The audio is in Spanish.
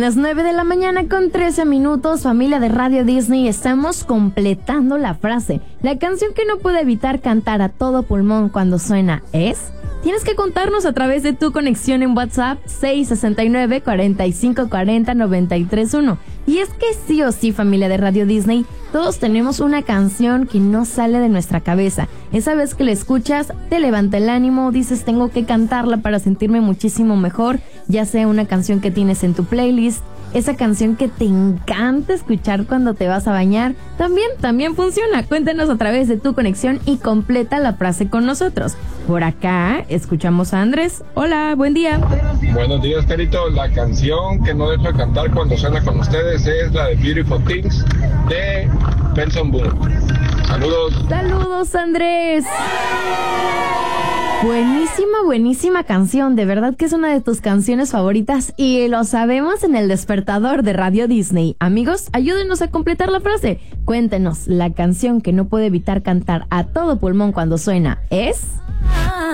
las 9 de la mañana con 13 minutos, familia de Radio Disney, estamos completando la frase. La canción que no puedo evitar cantar a todo pulmón cuando suena es... Tienes que contarnos a través de tu conexión en WhatsApp 669-4540-931. Y es que sí o sí, familia de Radio Disney, todos tenemos una canción que no sale de nuestra cabeza. Esa vez que la escuchas, te levanta el ánimo, dices tengo que cantarla para sentirme muchísimo mejor, ya sea una canción que tienes en tu playlist, esa canción que te encanta escuchar cuando te vas a bañar, también funciona. Cuéntanos a través de tu conexión y completa la frase con nosotros. Por acá escuchamos a Andrés. Hola, buen día. Buenos días, Carito. La canción que no dejo de cantar cuando suena con ustedes es la de Beautiful Things de Benson Boone. Saludos. Saludos, Andrés. Buenísima canción, de verdad que es una de tus canciones favoritas y lo sabemos en el despertador de Radio Disney. Amigos, ayúdenos a completar la frase. Cuéntenos, la canción que no puedo evitar cantar a todo pulmón cuando suena es...